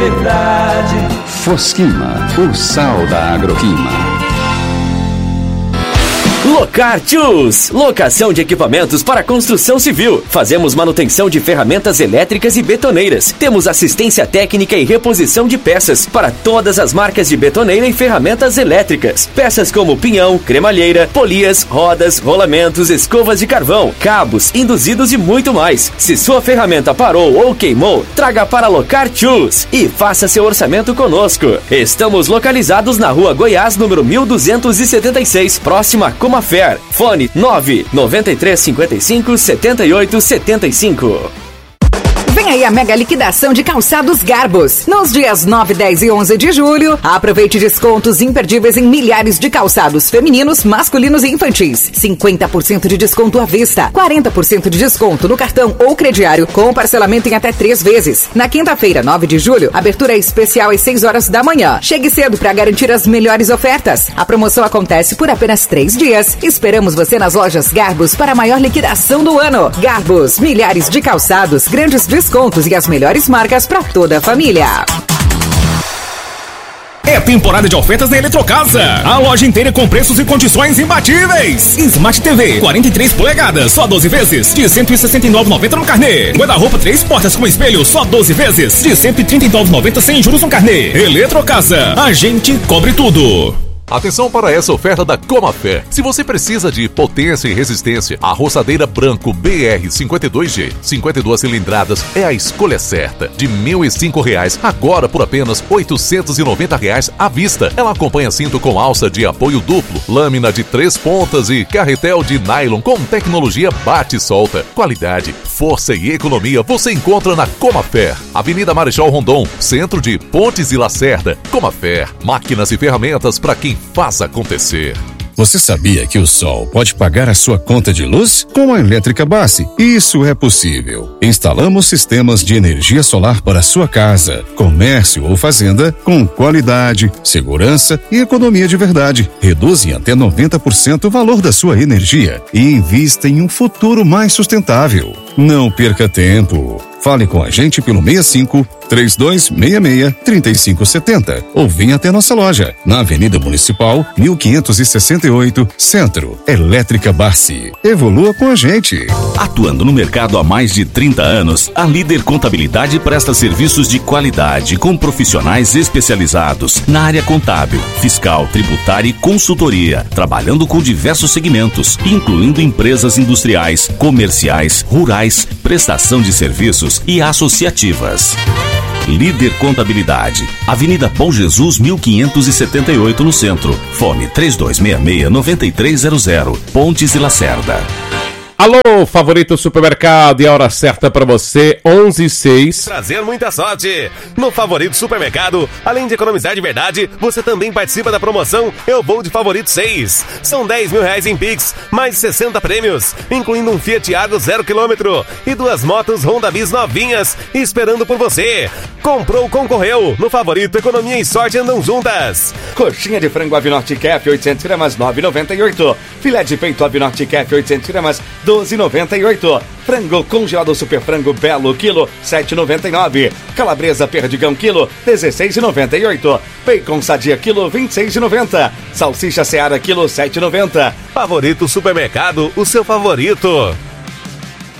verdade. Fosquima, o sal da agroquima. Locar Tools, locação de equipamentos para construção civil. Fazemos manutenção de ferramentas elétricas e betoneiras. Temos assistência técnica e reposição de peças para todas as marcas de betoneira e ferramentas elétricas. Peças como pinhão, cremalheira, polias, rodas, rolamentos, escovas de carvão, cabos, induzidos e muito mais. Se sua ferramenta parou ou queimou, traga para Locar Tools e faça seu orçamento conosco. Estamos localizados na Rua Goiás, número 1276, próxima a Comafer. Fone 99355 7875. Vem aí a mega liquidação de calçados Garbos. Nos dias 9, 10 e 11 de julho, aproveite descontos imperdíveis em milhares de calçados femininos, masculinos e infantis. 50% de desconto à vista, 40% de desconto no cartão ou crediário, com parcelamento em até 3 vezes. Na quinta-feira, 9 de julho, abertura especial às 6 horas da manhã. Chegue cedo para garantir as melhores ofertas. A promoção acontece por apenas 3 dias. Esperamos você nas lojas Garbos para a maior liquidação do ano. Garbos, milhares de calçados, grandes descontos e as melhores marcas para toda a família. É temporada de ofertas na Eletrocasa. A loja inteira com preços e condições imbatíveis. Smart TV, 43 polegadas, só 12 vezes, de R$ 169,90 no carnê. Guarda-roupa 3 portas com espelho, só 12 vezes, de R$ 139,90 sem juros no carnê. Eletrocasa, a gente cobre tudo. Atenção para essa oferta da Comafer. Se você precisa de potência e resistência, a roçadeira branco BR-52G, 52 cilindradas, é a escolha certa. De R$ 1.005, agora por apenas R$ 890 à vista. Ela acompanha cinto com alça de apoio duplo, lâmina de 3 pontas e carretel de nylon com tecnologia bate e solta. Qualidade, força e economia você encontra na Comafer. Avenida Marechal Rondon, centro de Pontes e Lacerda. Comafer, máquinas e ferramentas para quem faz acontecer. Você sabia que o sol pode pagar a sua conta de luz? Com a Elétrica Bassi, isso é possível. Instalamos sistemas de energia solar para sua casa, comércio ou fazenda com qualidade, segurança e economia de verdade. Reduz em até 90% o valor da sua energia e invista em um futuro mais sustentável. Não perca tempo. Fale com a gente pelo 65-3266-3570 ou venha até nossa loja, na Avenida Municipal, 1568, Centro. Elétrica Bassi. Evolua com a gente. Atuando no mercado há mais de 30 anos, a Líder Contabilidade presta serviços de qualidade com profissionais especializados na área contábil, fiscal, tributária e consultoria, trabalhando com diversos segmentos, incluindo empresas industriais, comerciais, rurais, prestação de serviços e associativas. Líder Contabilidade, Avenida Bom Jesus 1578 no centro. Fone 3266-9300, Pontes e Lacerda. Alô, favorito supermercado, e a hora certa para você, 11h06. Trazer muita sorte. No Favorito Supermercado, além de economizar de verdade, você também participa da promoção Eu Vou de Favorito 6. São R$10 mil em Pix, mais 60 prêmios, incluindo um Fiat Argo 0 km e 2 motos Honda Bis novinhas esperando por você. Comprou, concorreu. No Favorito, economia e sorte andam juntas. Coxinha de frango Avinorte Cap, 800 gramas, 9,98. Filé de peito Avinorte Cap, 800 gramas, 12,98. Frango congelado Super Frango Belo, quilo, 7,99. Calabresa Perdigão, quilo, 16,98. Bacon Sadia, quilo, 26,90. Salsicha Seara, quilo, 7,90. Favorito Supermercado, o seu favorito.